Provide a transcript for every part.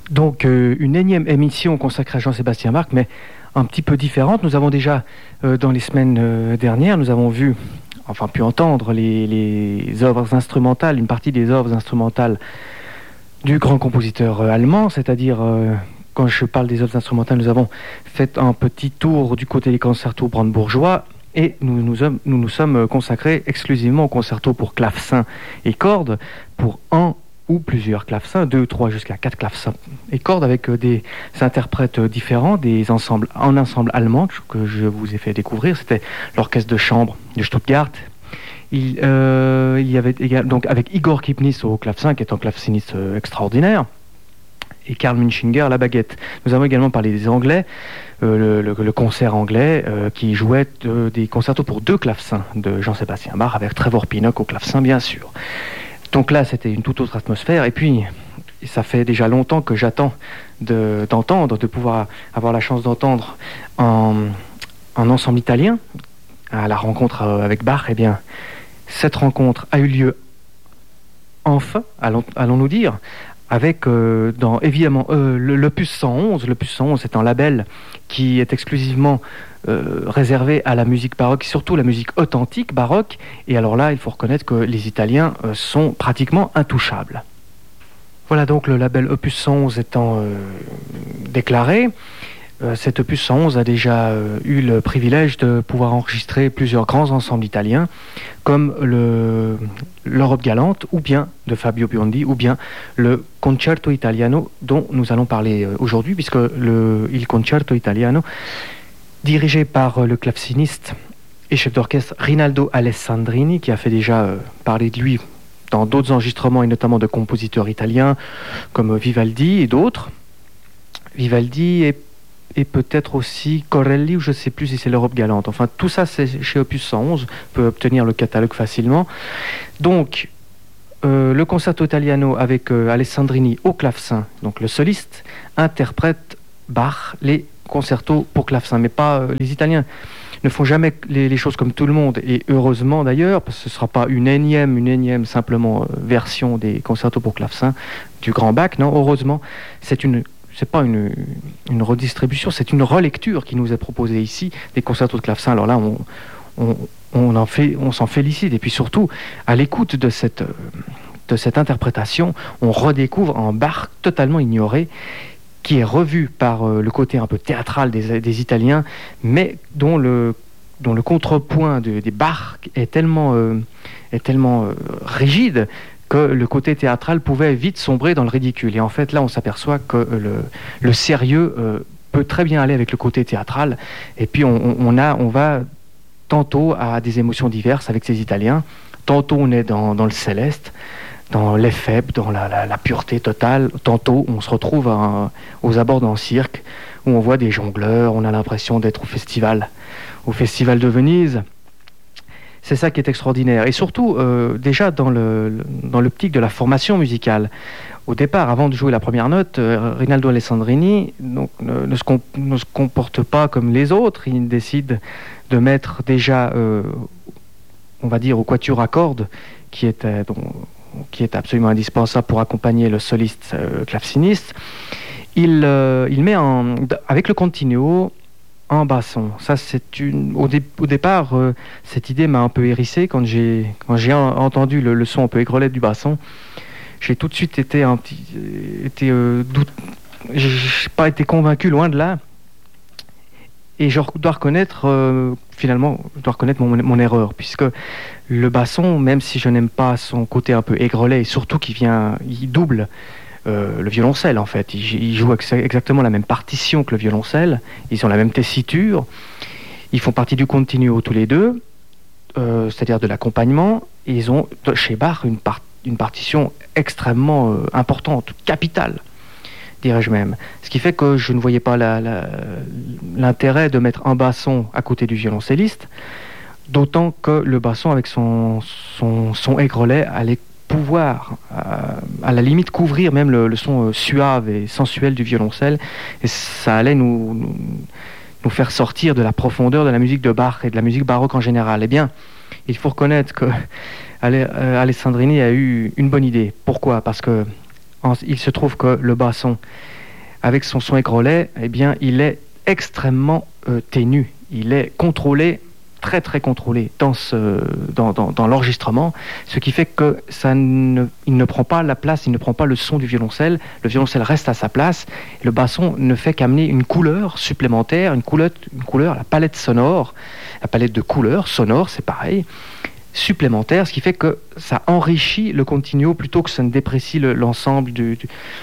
Donc une énième émission consacrée à Jean-Sébastien Bach, mais un petit peu différente. Nous avons déjà, dans les semaines dernières, nous avons pu entendre les œuvres instrumentales, une partie des œuvres instrumentales du grand compositeur allemand, c'est-à-dire, quand je parle des œuvres instrumentales, nous avons fait un petit tour du côté des concertos brandebourgeois, et nous sommes consacrés exclusivement aux concertos pour clavecin et cordes, pour un ou plusieurs clavecins, 2, 3 jusqu'à 4 clavecins et cordes, avec des interprètes différents, des ensembles allemand que je vous ai fait découvrir. C'était l'orchestre de chambre de Stuttgart. Il y avait donc avec Igor Kipnis au clavecin, qui est un claveciniste extraordinaire, et Karl Munchinger à la baguette. Nous avons également parlé des Anglais, le concert anglais qui jouait des concertos pour 2 clavecins de Jean-Sébastien Bach, avec Trevor Pinnock au clavecin, bien sûr. Donc là, c'était une toute autre atmosphère. Et puis, ça fait déjà longtemps que j'attends de pouvoir avoir la chance d'entendre un ensemble italien à la rencontre avec Bach. Eh bien, cette rencontre a eu lieu enfin, allons-nous dire, avec évidemment l'Opus 111. L'Opus 111 est un label qui est exclusivement réservé à la musique baroque, surtout la musique authentique baroque. Et alors là, il faut reconnaître que les Italiens sont pratiquement intouchables. Voilà, donc le label Opus 111 étant déclaré, cet Opus 111 a déjà eu le privilège de pouvoir enregistrer plusieurs grands ensembles italiens, comme l'Europe galante, ou bien de Fabio Biondi, ou bien le Concerto Italiano, dont nous allons parler aujourd'hui, puisque il Concerto Italiano, dirigé par le claveciniste et chef d'orchestre Rinaldo Alessandrini, qui a fait déjà parler de lui dans d'autres enregistrements, et notamment de compositeurs italiens comme Vivaldi et d'autres. Vivaldi et peut-être aussi Corelli, ou je ne sais plus si c'est l'Europe galante. Enfin, tout ça, c'est chez Opus 111. On peut obtenir le catalogue facilement. Donc, le Concerto Italiano avec Alessandrini au clavecin, donc le soliste, interprète Bach, les concertos pour clavecin. Mais pas les Italiens ne font jamais les choses comme tout le monde, et heureusement d'ailleurs, parce que ce ne sera pas une énième simplement version des concertos pour clavecin du grand Bach. Non, heureusement, c'est pas une redistribution, c'est une relecture qui nous est proposée ici des concertos de clavecin. Alors là, on s'en félicite, et puis surtout, à l'écoute de cette interprétation, on redécouvre un Bach totalement ignoré, qui est revu par le côté un peu théâtral des Italiens, mais dont le contrepoint des Bach est tellement rigide que le côté théâtral pouvait vite sombrer dans le ridicule. Et en fait, là, on s'aperçoit que le sérieux peut très bien aller avec le côté théâtral. Et puis, on va tantôt à des émotions diverses avec ces Italiens. Tantôt, on est dans le céleste, dans l'effèbe, dans la pureté totale. Tantôt, on se retrouve aux abords d'un cirque, où on voit des jongleurs, on a l'impression d'être au festival de Venise. C'est ça qui est extraordinaire. Et surtout, déjà dans l'optique de la formation musicale. Au départ, avant de jouer la première note, Rinaldo Alessandrini ne se comporte pas comme les autres. Il décide de mettre déjà, on va dire, au quatuor à cordes, qui est absolument indispensable pour accompagner le soliste claveciniste. Il met avec le continuo un basson. Ça, au départ, cette idée m'a un peu hérissé quand j'ai entendu le son un peu aigrelette du basson. J'ai tout de suite été j'ai pas été convaincu, loin de là. Et je dois reconnaître mon erreur, puisque le basson, même si je n'aime pas son côté un peu aigrelet, et surtout il double le violoncelle, en fait. Ils jouent exactement la même partition que le violoncelle, ils ont la même tessiture, ils font partie du continuo tous les deux, c'est-à-dire de l'accompagnement, et ils ont, chez Bach, une partition extrêmement importante, capitale, dirais-je même. Ce qui fait que je ne voyais pas l'intérêt de mettre un basson à côté du violoncelliste, d'autant que le basson, avec son aigrelet, allait pouvoir, à la limite, couvrir même le son suave et sensuel du violoncelle, et ça allait nous faire sortir de la profondeur de la musique de Bach et de la musique baroque en général. Eh bien, il faut reconnaître que Alessandrini a eu une bonne idée. Pourquoi ? Parce que il se trouve que le basson avec son son écrolet, eh bien, il est extrêmement ténu. Il est contrôlé, très très contrôlé dans l'enregistrement, ce qui fait que il ne prend pas la place, il ne prend pas le son du violoncelle. Le violoncelle reste à sa place. Le basson ne fait qu'amener une couleur supplémentaire, une couleur, la palette sonore, la palette de couleurs sonores, c'est pareil, supplémentaire, ce qui fait que ça enrichit le continuo plutôt que ça ne déprécie l'ensemble du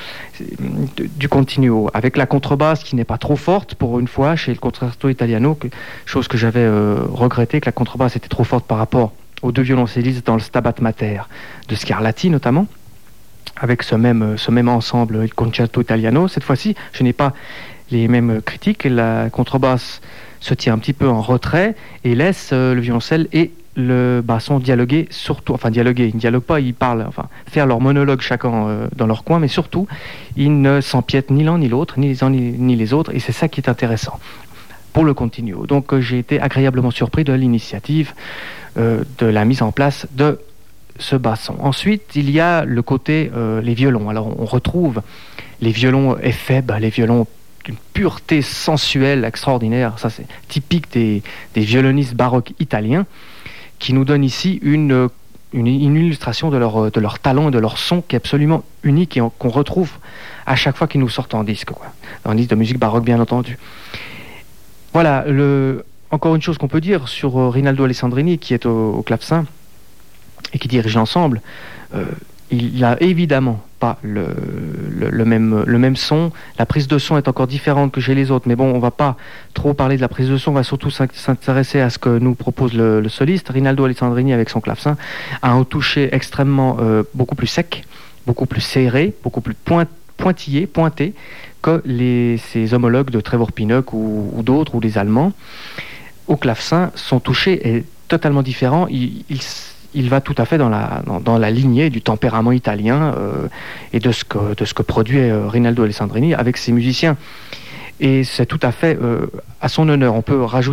continuo, avec la contrebasse qui n'est pas trop forte pour une fois chez le Concerto Italiano, chose que j'avais regretté, que la contrebasse était trop forte par rapport aux deux violoncellistes dans le Stabat Mater de Scarlatti notamment, avec ce même ensemble, le Concerto Italiano. Cette fois-ci, je n'ai pas les mêmes critiques. La contrebasse se tient un petit peu en retrait et laisse le violoncelle et le basson dialoguer, surtout, enfin dialoguer, ils ne dialoguent pas, ils parlent, enfin faire leur monologue chacun dans leur coin, mais surtout, ils ne s'empiètent ni l'un ni l'autre, ni les uns ni les autres, et c'est ça qui est intéressant pour le continuo. Donc j'ai été agréablement surpris de l'initiative de la mise en place de ce basson. Ensuite, il y a le côté les violons. Alors on retrouve les violons éphèbes, les violons d'une pureté sensuelle extraordinaire, ça c'est typique des violonistes baroques italiens, qui nous donne ici une illustration de leur talent et de leur son qui est absolument unique et qu'on retrouve à chaque fois qu'ils nous sortent en disque, quoi. En disque de musique baroque, bien entendu. Voilà, encore une chose qu'on peut dire sur Rinaldo Alessandrini, qui est au clavecin et qui dirige l'ensemble. Il n'a évidemment pas le même son. La prise de son est encore différente que chez les autres, mais bon, on ne va pas trop parler de la prise de son, on va surtout s'intéresser à ce que nous propose le soliste. Rinaldo Alessandrini, avec son clavecin, a un toucher extrêmement beaucoup plus sec, beaucoup plus serré, beaucoup plus pointé que ses homologues de Trevor Pinnock ou d'autres, ou les Allemands. Au clavecin, son toucher est totalement différent. Il va tout à fait dans la lignée du tempérament italien et de ce que produit Rinaldo Alessandrini avec ses musiciens. Et c'est tout à fait à son honneur. On peut rajouter